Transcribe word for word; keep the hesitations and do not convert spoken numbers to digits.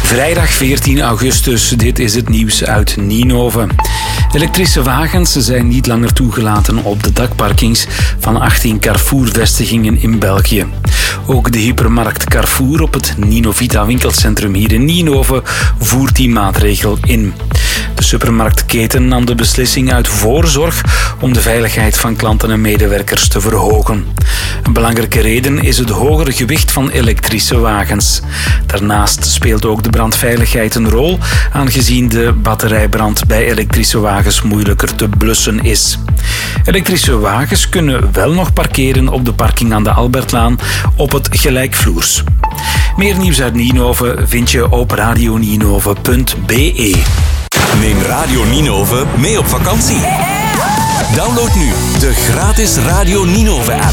Vrijdag veertien augustus, dit is het nieuws uit Ninove. Elektrische wagens zijn niet langer toegelaten op de dakparkings van achttien Carrefour-vestigingen in België. Ook de hypermarkt Carrefour op het Ninovita winkelcentrum hier in Ninove voert die maatregel in. De supermarktketen nam de beslissing uit voorzorg om de veiligheid van klanten en medewerkers te verhogen. Een belangrijke reden is het hogere gewicht van elektrische wagens. Daarnaast speelt ook de brandveiligheid een rol, aangezien de batterijbrand bij elektrische wagens moeilijker te blussen is. Elektrische wagens kunnen wel nog parkeren op de parking aan de Albertlaan op het gelijkvloers. Meer nieuws uit Ninove vind je op radioninove punt be. Neem Radio Ninove mee op vakantie. Download nu de gratis Radio Ninove app.